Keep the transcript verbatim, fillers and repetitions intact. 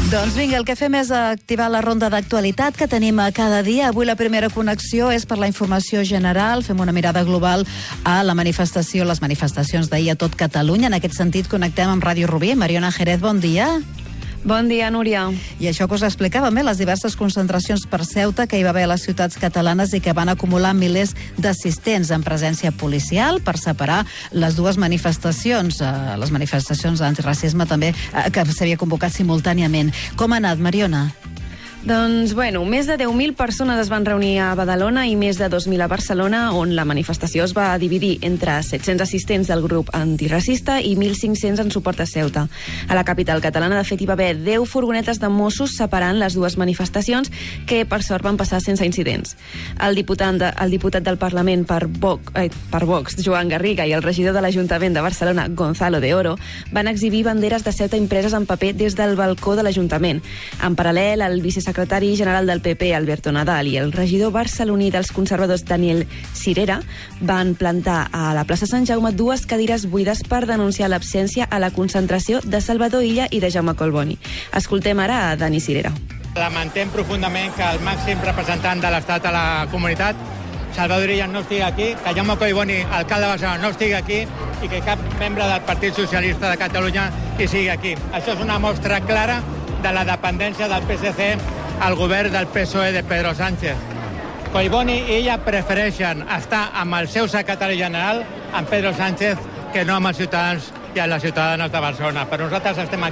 Doncs vinga, el que fem és activar la ronda d'actualitat que tenim cada dia. Avui la primera connexió és per la informació general. Fem una mirada global a la manifestació, les manifestacions d'ahir a tot Catalunya. En aquest sentit, connectem amb Ràdio Rubí. Mariona Jerez, bon dia. Bon dia, Núria. I això que us explicàvem, eh? Les diverses concentracions per Ceuta que hi va haver a les ciutats catalanes i que van acumular milers d'assistents en presència policial per separar les dues manifestacions, eh, les manifestacions d'antiracisme també, eh, que s'havia convocat simultàniament. Com ha anat, Mariona? Doncs, bueno, més de deu mil persones es van reunir a Badalona i més de dos mil a Barcelona, on la manifestació es va dividir entre set-cents assistents del grup antiracista i mil cinc-cents en suport a Ceuta. A la capital catalana, de fet, hi va haver deu furgonetes de Mossos separant les dues manifestacions, que per sort van passar sense incidents. El diputat, de, el diputat del Parlament per Vox, eh, per Vox, Joan Garriga, i el regidor de l'Ajuntament de Barcelona, Gonzalo de Oro, van exhibir banderes de Ceuta impreses en paper des del balcó de l'Ajuntament. En paral·lel, el vicesecretari general del P P, Alberto Nadal, i el regidor barceloní dels conservadors, Daniel Sirera, van plantar a la plaça Sant Jaume dues cadires buides per denunciar l'absència a la concentració de Salvador Illa i de Jaume Collboni. Escoltem ara a Dani Sirera. Lamentem profundament que el màxim representant de l'Estat a la comunitat, Salvador Illa, no estigui aquí, que Jaume Collboni, alcalde de Barcelona, no estigui aquí i que cap membre del Partit Socialista de Catalunya hi sigui aquí. Això és una mostra clara de la dependència del P S C al govern del P S O E de Pedro Sánchez. Collboni i ella prefereixen estar amb el seu secretari general, amb Pedro Sánchez, que no amb els ciutadans i amb les ciutadanes de Barcelona. Però nosaltres estem aquí